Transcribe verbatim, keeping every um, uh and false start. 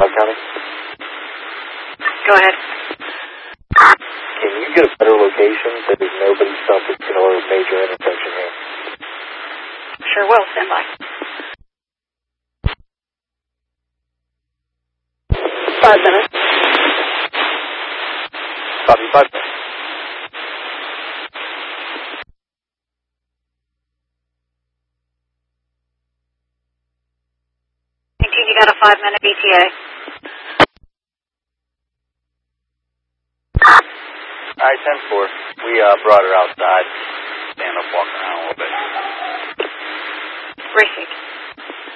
County? Go ahead. Can you get a better location so there's nobody stopping or major intersection here? Sure will. Stand by. Five minutes. Copy, five minutes. You got a five-minute E T A. All right, ten four. We uh, brought her outside. Stand up, walking around a little bit. Received.